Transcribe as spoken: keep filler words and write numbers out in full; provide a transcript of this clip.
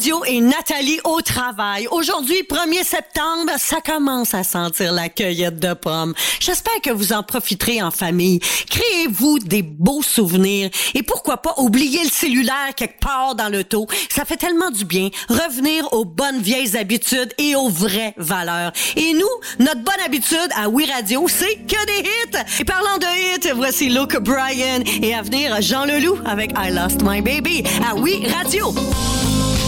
Radio et Nathalie au travail. Aujourd'hui, premier septembre, ça commence à sentir la cueillette de pommes. J'espère que vous en profiterez en famille. Créez-vous des beaux souvenirs et pourquoi pas oublier le cellulaire quelque part dans l'auto. Ça fait tellement du bien. Revenir aux bonnes vieilles habitudes et aux vraies valeurs. Et nous, notre bonne habitude à Oui Radio, c'est que des hits. Et parlant de hits, voici Luke Bryan et à venir Jean Leloup avec I Lost My Baby à Oui Radio.